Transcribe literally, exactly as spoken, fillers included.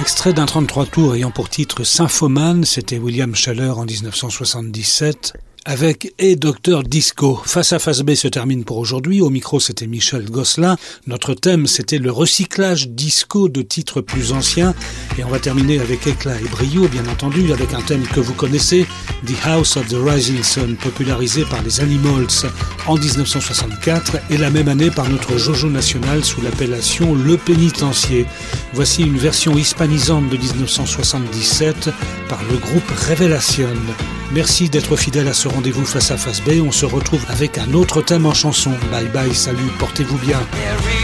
Extrait d'un trente-trois tours ayant pour titre Symphomane, c'était William Schaller en dix-neuf cent soixante-dix-sept. Avec et Docteur Disco. Face à Face B se termine pour aujourd'hui. Au micro, c'était Michel Gosselin. Notre thème, c'était le recyclage disco de titres plus anciens. Et on va terminer avec éclat et brio, bien entendu, avec un thème que vous connaissez, The House of the Rising Sun, popularisé par les Animals en dix-neuf cent soixante-quatre et la même année par notre Jojo national sous l'appellation Le Pénitencier. Voici une version hispanisante de dix-neuf cent soixante-dix-sept par le groupe Révélation. Merci d'être fidèle à ce rendez-vous Face à Face B. On se retrouve avec un autre thème en chanson. Bye bye, salut, portez-vous bien.